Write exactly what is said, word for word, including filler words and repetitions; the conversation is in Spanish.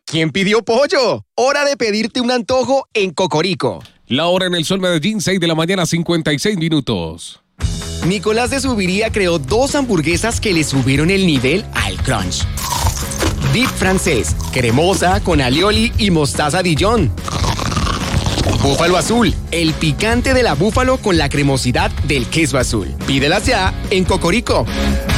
¿Quién pidió pollo? Hora de pedirte un antojo en Cocorico. La hora en el Sol Medellín, seis de la mañana, cincuenta y seis minutos. Nicolás de Subiría creó dos hamburguesas que le subieron el nivel al crunch. Dip francés, cremosa con alioli y mostaza Dijon. Búfalo azul, el picante de la búfalo con la cremosidad del queso azul. Pídelas ya en Cocorico.